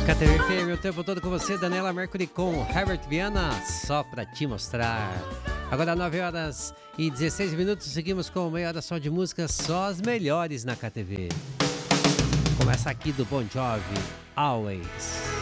KTV FM, o tempo todo com você, Daniela Mercury com Herbert Viana, só pra te mostrar. Agora 9 horas e 16 minutos, seguimos com meia hora só de música, só as melhores na KTV. Começa aqui do Bon Jovi, Always.